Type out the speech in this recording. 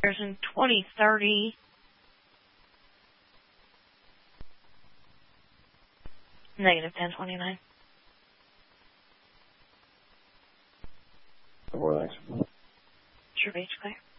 in 2030. Negative 1029. Well, thanks. Sure, beach clear.